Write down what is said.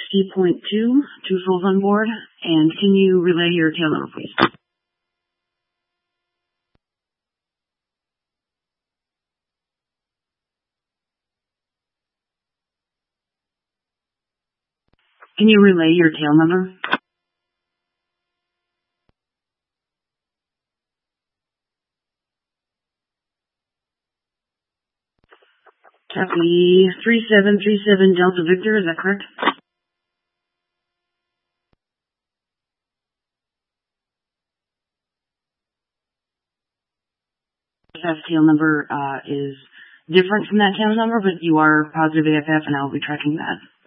60.2, 2 souls on board, and can you relay your tail number, please? Can you relay your tail number? Copy 3737 Delta Victor, is that correct? That tail number is different from that tail number, but you are positive AFF and I will be tracking that.